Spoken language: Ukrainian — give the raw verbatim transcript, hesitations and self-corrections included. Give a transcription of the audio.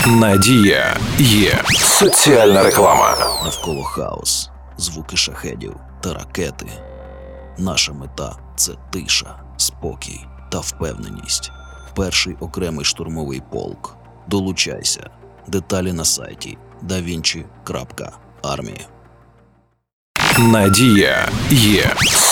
Надія є. Соціальна реклама. Навколо хаос, звуки шахедів та ракети. Наша мета – це тиша, спокій та впевненість. Перший окремий штурмовий полк. Долучайся. Деталі на сайті да вінчі крапка армія. Надія є.